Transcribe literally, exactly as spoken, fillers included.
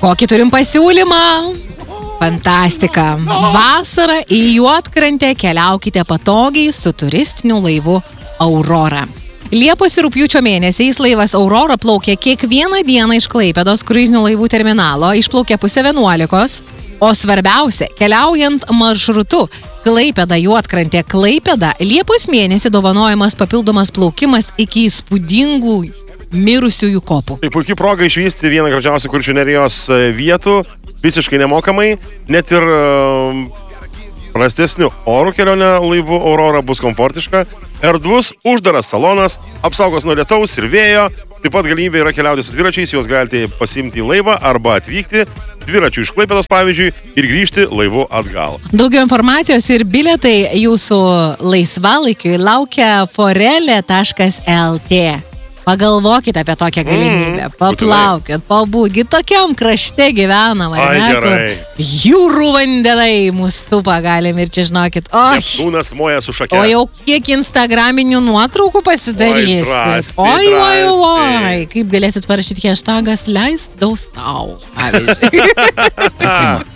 Kokį turim pasiūlymą? Fantastika. Vasarą į Juodkrantę keliaukite patogiai su turistiniu laivu Aurora. Liepos ir rugpjūčio mėnesiais laivas Aurora plaukia kiekvieną dieną iš Klaipėdos kruizinių laivų terminalo, išplaukia pusę vienuolikos, o svarbiausia, keliaujant maršrutu Klaipėda Juodkrantė Klaipėda, Liepos mėnesį dovanojamas papildomas plaukimas iki įspūdingų mirusiųjų kopų. Tai puikiai proga išvysti vieną gražiausių Kuršių nerijos vietų, visiškai nemokamai, net ir uh, prastesnių orų kelionę laivu Aurora bus komfortiška, erdvus, uždaras salonas, apsaugos nuo lietaus ir vėjo, taip pat galimybė yra keliauti su dviračiais, juos galite pasimti į laivą arba atvykti dviračių iš Klaipėdos, pavyzdžiui, ir grįžti laivu atgal. Daugiau informacijos ir bilietai jūsų laisvalaikiui laukia forelė taškas lt. Pagalvokite apie tokią galimybę, mm, paplaukit, pabūkit, tokiam krašte gyvenam, ar ne, kur jūrų vandenai mūsų supa galim ir čia žinokit, o, Neptūnas moja su šake. O jau kiek instagraminių nuotraukų pasidarys. Oi, oi, oi, kaip galėsit parašyti hashtagas leis daug tau, pavyzdžiui.